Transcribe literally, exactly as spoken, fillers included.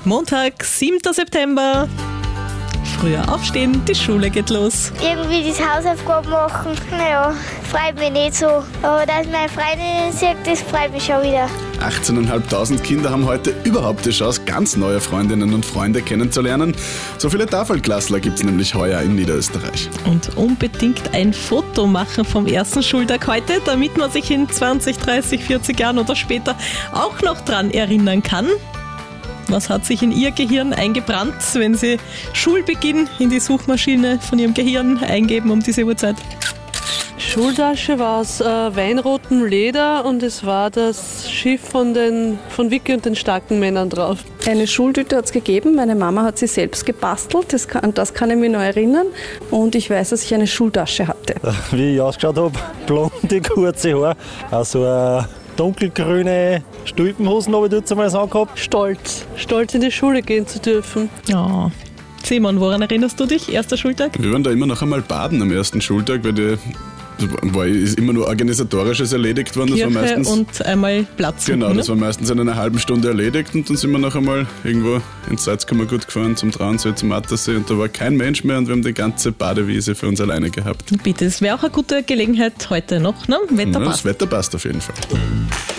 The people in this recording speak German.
Montag, siebter September. Früher aufstehen, die Schule geht los. Irgendwie die Hausaufgaben machen, naja, freut mich nicht so. Aber dass meine Freundin sieht, das freut mich schon wieder. achtzehntausendfünfhundert Kinder haben heute überhaupt die Chance, ganz neue Freundinnen und Freunde kennenzulernen. So viele Tafelklassler gibt es nämlich heuer in Niederösterreich. Und unbedingt ein Foto machen vom ersten Schultag heute, damit man sich in zwanzig, dreißig, vierzig Jahren oder später auch noch dran erinnern kann. Was hat sich in Ihr Gehirn eingebrannt, wenn Sie Schulbeginn in die Suchmaschine von Ihrem Gehirn eingeben um diese Uhrzeit? Schultasche war aus äh, weinrotem Leder und es war das Schiff von, den, von Vicky und den starken Männern drauf. Eine Schultüte hat es gegeben, meine Mama hat sie selbst gebastelt, das kann, das kann ich mich noch erinnern. Und ich weiß, dass ich eine Schultasche hatte. Wie ich ausgeschaut habe, blonde, kurze Haare, also eine dunkelgrüne Stulpenhosen habe ich dort einmal angehabt. Stolz, stolz in die Schule gehen zu dürfen. Ja. Simon, woran erinnerst du dich? Erster Schultag? Wir waren da immer noch einmal baden am ersten Schultag, weil die war ist immer nur Organisatorisches erledigt worden. Das Kirche war meistens, und einmal Platz. Genau, suchen, das ne? war meistens in einer halben Stunde erledigt und dann sind wir noch einmal irgendwo ins Salzkammergut gefahren, zum Traunsee, zum Attersee und da war kein Mensch mehr und wir haben die ganze Badewiese für uns alleine gehabt. Bitte, das wäre auch eine gute Gelegenheit heute noch, ne? Wetter Ja, passt. das Wetter passt auf jeden Fall.